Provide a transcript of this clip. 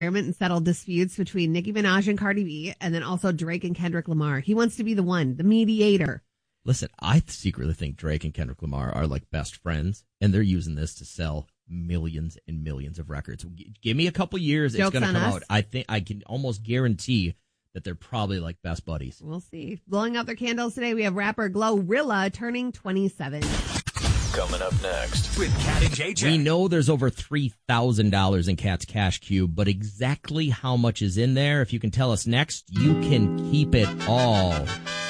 and settle disputes between Nicki Minaj and Cardi B, and then also Drake and Kendrick Lamar. He wants to be the one, the mediator. Listen, I secretly think Drake and Kendrick Lamar are like best friends, and they're using this to sell millions and millions of records. Give me a couple years, it's going to come out. I think I can almost guarantee that they're probably like best buddies. We'll see. Blowing out their candles today, we have rapper Glorilla turning 27. Coming up next with Kat and JJ. We know there's over $3,000 in Kat's cash cube, but exactly how much is in there, if you can tell us next, you can keep it all.